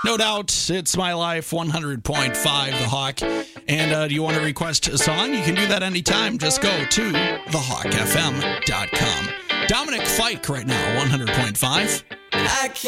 No doubt, it's my life, 100.5 The Hawk. And do you want to request a song? You can do that anytime. Just go to thehawkfm.com. Dominic Fike right now, 100.5.